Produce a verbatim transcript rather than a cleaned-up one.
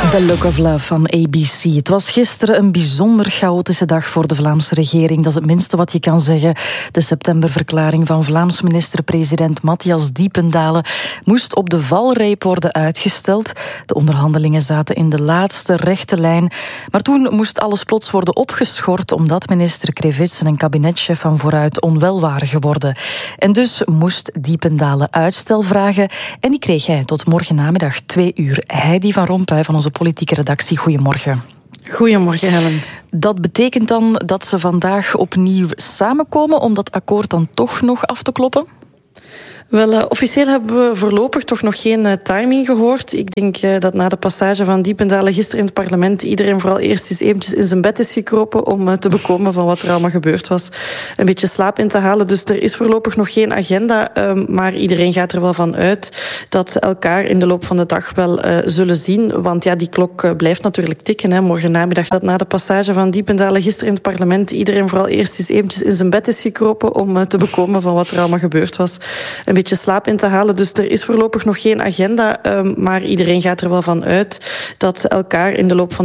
The Look of Love van A B C. Het was gisteren een bijzonder chaotische dag voor de Vlaamse regering. Dat is het minste wat je kan zeggen. De septemberverklaring van Vlaams minister-president Matthias Diependalen moest op de valreep worden uitgesteld. De onderhandelingen zaten in de laatste rechte lijn. Maar toen moest alles plots worden opgeschort omdat minister Krevits en een kabinetchef van vooruit onwel waren geworden. En dus moest Diependalen uitstel vragen en die kreeg hij tot morgen namiddag twee uur. Heidi van Rompuy van onze politieke redactie. Goedemorgen. Goedemorgen, Helen. Dat betekent dan dat ze vandaag opnieuw samenkomen om dat akkoord dan toch nog af te kloppen? Wel, uh, officieel hebben we voorlopig toch nog geen uh, timing gehoord. Ik denk uh, dat na de passage van Diependalen gisteren in het parlement iedereen vooral eerst eens eventjes in zijn bed is gekropen om uh, te bekomen van wat er allemaal gebeurd was. Een beetje slaap in te halen. Dus er is voorlopig nog geen agenda. Um, maar iedereen gaat er wel van uit dat ze elkaar in de loop van de dag wel uh, zullen zien. Want ja, die klok uh, blijft natuurlijk tikken. Hè. Morgen namiddag dat na de passage van Diependalen gisteren in het parlement iedereen vooral eerst eens eventjes in zijn bed is gekropen om uh, te bekomen van wat er allemaal gebeurd was. Een beetje slaap in te halen. Dus er is voorlopig nog geen agenda. Um, maar iedereen gaat er wel van uit dat ze elkaar in de loop van